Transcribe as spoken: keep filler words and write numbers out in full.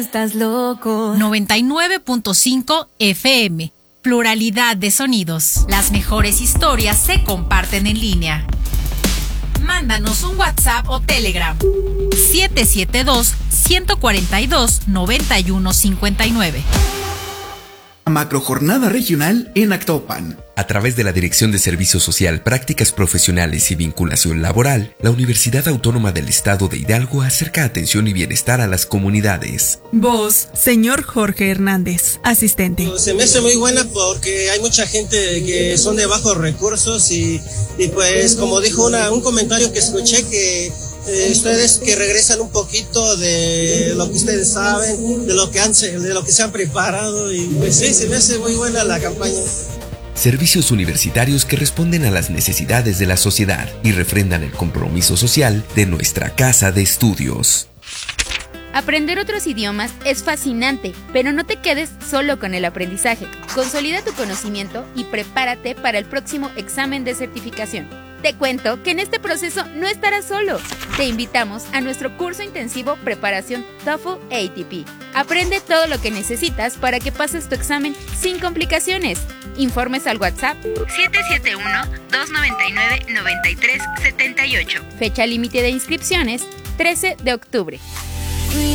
Estás loco. noventa y nueve punto cinco F M. Pluralidad de sonidos. Las mejores historias se comparten en línea. Mándanos un WhatsApp o Telegram. siete siete dos, uno cuatro dos, nueve uno cinco nueve. Macrojornada regional en Actopan. A través de la Dirección de Servicio Social, Prácticas Profesionales y Vinculación Laboral, la Universidad Autónoma del Estado de Hidalgo acerca atención y bienestar a las comunidades. Voz, señor Jorge Hernández, asistente. Se me hace muy buena porque hay mucha gente que son de bajos recursos y, y pues como dijo una, un comentario que escuché que eh, ustedes que regresan un poquito de lo que ustedes saben, de lo que han, de lo que se han preparado y pues sí, se me hace muy buena la campaña. Servicios universitarios que responden a las necesidades de la sociedad y refrendan el compromiso social de nuestra casa de estudios. Aprender otros idiomas es fascinante, pero no te quedes solo con el aprendizaje. Consolida tu conocimiento y prepárate para el próximo examen de certificación. Te cuento que en este proceso no estarás solo. Te invitamos a nuestro curso intensivo Preparación TOEFL A T P. Aprende todo lo que necesitas para que pases tu examen sin complicaciones. Informes al WhatsApp siete siete uno, dos nueve nueve, nueve tres siete ocho. Fecha límite de inscripciones trece de octubre.